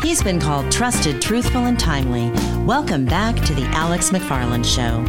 He's been called trusted, truthful, and timely. Welcome back to the Alex McFarland Show.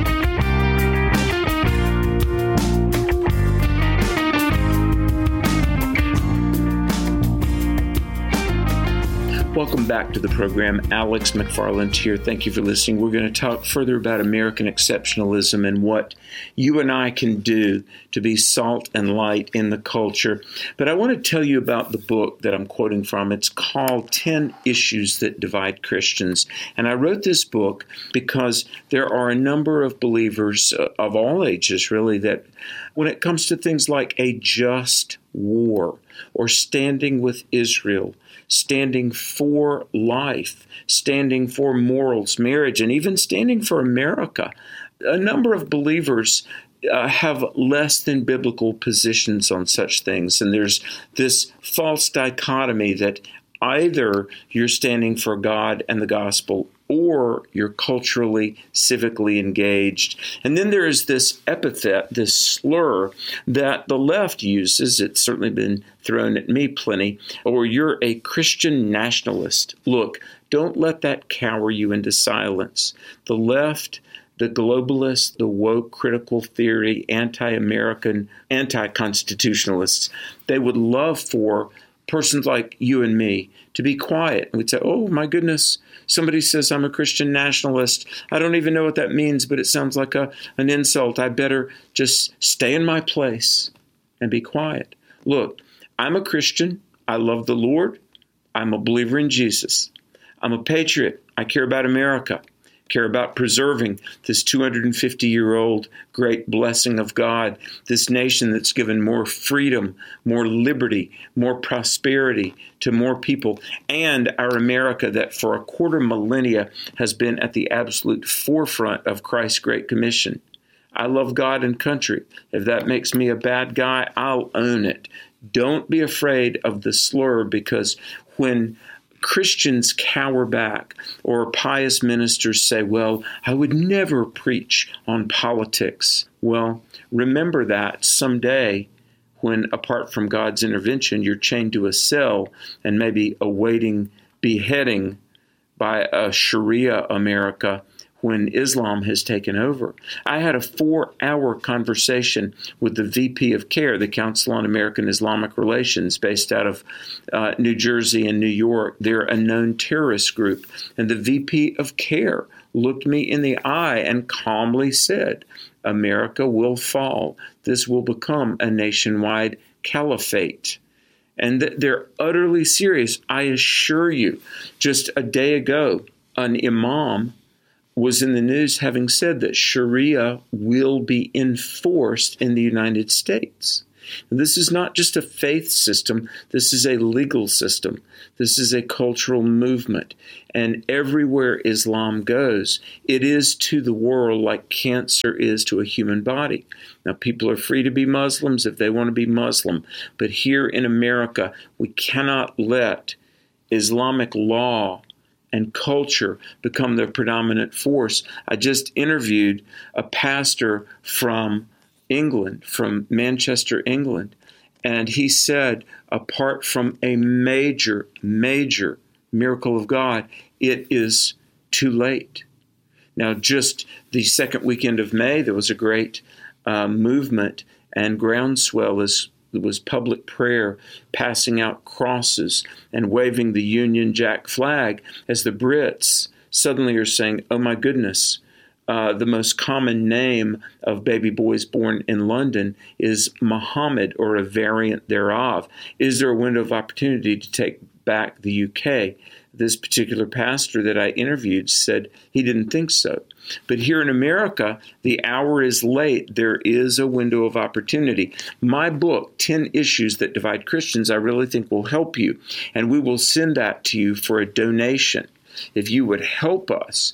Welcome back to the program. Alex McFarland here. Thank you for listening. We're going to talk further about American exceptionalism and what you and I can do to be salt and light in the culture. But I want to tell you about the book that I'm quoting from. It's called 10 Issues That Divide Christians. And I wrote this book because there are a number of believers of all ages, really, that when it comes to things like a just war or standing with Israel, standing for life, standing for morals, marriage, and even standing for America, a number of believers have less than biblical positions on such things. And there's this false dichotomy that either you're standing for God and the gospel or you're culturally, civically engaged. And then there is this epithet, this slur that the left uses. It's certainly been thrown at me plenty. Or you're a Christian nationalist. Look, don't let that cower you into silence. The left, the globalists, the woke critical theory, anti-American, anti-constitutionalists, they would love for persons like you and me to be quiet. And we'd say, oh, my goodness, somebody says I'm a Christian nationalist. I don't even know what that means, but it sounds like an insult. I better just stay in my place and be quiet. Look, I'm a Christian. I love the Lord. I'm a believer in Jesus. I'm a patriot. I care about America. Care about preserving this 250-year-old great blessing of God, this nation that's given more freedom, more liberty, more prosperity to more people, and our America that for a quarter millennia has been at the absolute forefront of Christ's Great Commission. I love God and country. If that makes me a bad guy, I'll own it. Don't be afraid of the slur, because when Christians cower back, or pious ministers say, well, I would never preach on politics. Well, remember that someday when, apart from God's intervention, you're chained to a cell and maybe awaiting beheading by a Sharia America when Islam has taken over. I had a 4-hour conversation with the VP of CARE, the Council on American Islamic Relations, based out of New Jersey and New York. They're a known terrorist group. And the VP of CARE looked me in the eye and calmly said, America will fall. This will become a nationwide caliphate. And they're utterly serious. I assure you, just a day ago, an imam was in the news having said that Sharia will be enforced in the United States. And this is not just a faith system. This is a legal system. This is a cultural movement. And everywhere Islam goes, it is to the world like cancer is to a human body. Now, people are free to be Muslims if they want to be Muslim. But here in America, we cannot let Islamic law and culture become the predominant force. I just interviewed a pastor from England, from Manchester, England, and he said, apart from a major, major miracle of God, it is too late. Now, just the second weekend of May, there was a great movement and groundswell as there was public prayer, passing out crosses and waving the Union Jack flag as the Brits suddenly are saying, oh my goodness, the most common name of baby boys born in London is Muhammad or a variant thereof. Is there a window of opportunity to take back the UK? This particular pastor that I interviewed said he didn't think so. But here in America, the hour is late. There is a window of opportunity. My book, 10 Issues That Divide Christians, I really think will help you. And we will send that to you for a donation. If you would help us,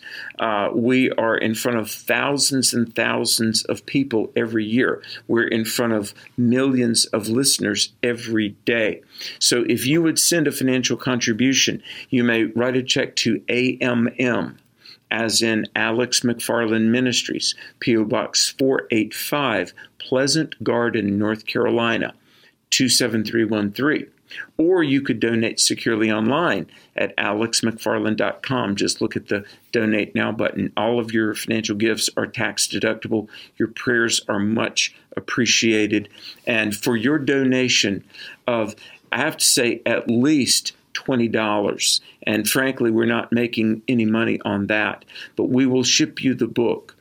we are in front of thousands and thousands of people every year. We're in front of millions of listeners every day. So if you would send a financial contribution, you may write a check to AMM, as in Alex McFarland Ministries, P.O. Box 485, Pleasant Garden, North Carolina, 27313. Or you could donate securely online at alexmcfarland.com. Just look at the Donate Now button. All of your financial gifts are tax deductible. Your prayers are much appreciated. And for your donation of, I have to say, at least $20, and frankly, we're not making any money on that, but we will ship you the book,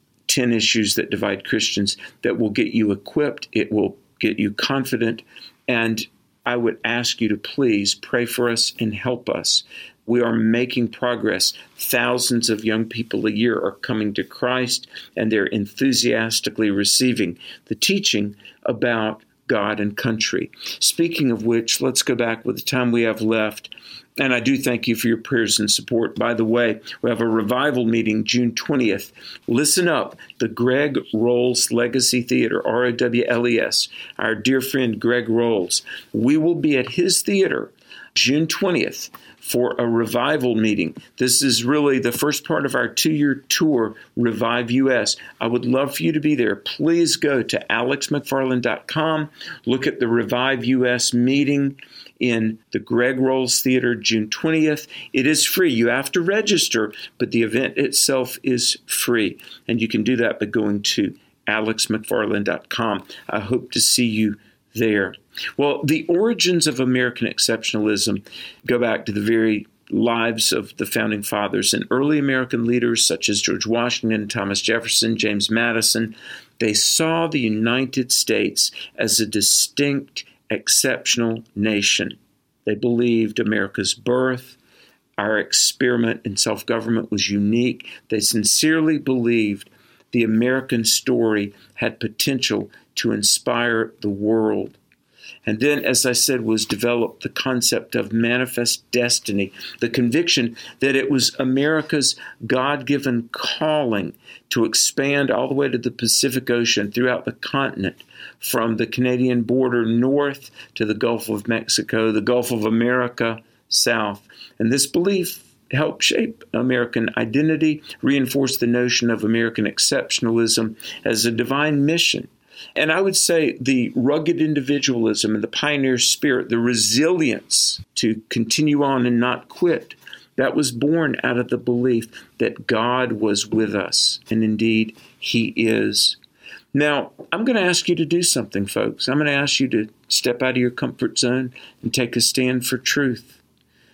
10 Issues That Divide Christians, that will get you equipped. It will get you confident. And I would ask you to please pray for us and help us. We are making progress. Thousands of young people a year are coming to Christ, and they're enthusiastically receiving the teaching about God and country. Speaking of which, let's go back with the time we have left. And I do thank you for your prayers and support. By the way, we have a revival meeting June 20th. Listen up, the Greg Rolls Legacy Theater, ROWLES, our dear friend Greg Rolls. We will be at his theater June 20th for a revival meeting. This is really the first part of our 2-year tour, Revive US. I would love for you to be there. Please go to alexmcfarland.com. Look at the Revive US meeting in the Greg Rolls Theater, June 20th. It is free. You have to register, but the event itself is free. And you can do that by going to alexmcfarland.com. I hope to see you there. Well, the origins of American exceptionalism go back to the very lives of the founding fathers and early American leaders such as George Washington, Thomas Jefferson, James Madison. They saw the United States as a distinct, exceptional nation. They believed America's birth, our experiment in self-government was unique. They sincerely believed the American story had potential to inspire the world. And then, as I said, was developed the concept of manifest destiny, the conviction that it was America's God-given calling to expand all the way to the Pacific Ocean throughout the continent, from the Canadian border north to the Gulf of Mexico, the Gulf of America south. And this belief helped shape American identity, reinforce the notion of American exceptionalism as a divine mission. And I would say the rugged individualism and the pioneer spirit, the resilience to continue on and not quit, that was born out of the belief that God was with us. And indeed, He is. Now, I'm going to ask you to do something, folks. I'm going to ask you to step out of your comfort zone and take a stand for truth,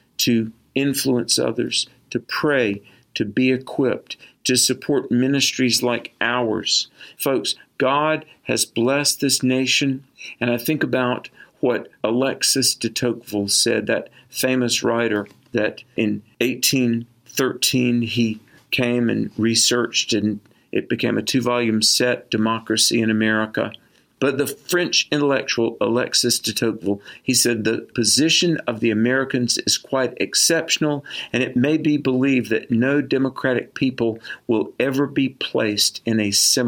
to influence others, to pray, to be equipped, to support ministries like ours. Folks, God has blessed this nation, and I think about what Alexis de Tocqueville said, that famous writer that in 1813 he came and researched, and it became a 2-volume set, Democracy in America. But the French intellectual Alexis de Tocqueville, he said, the position of the Americans is quite exceptional, and it may be believed that no democratic people will ever be placed in a similar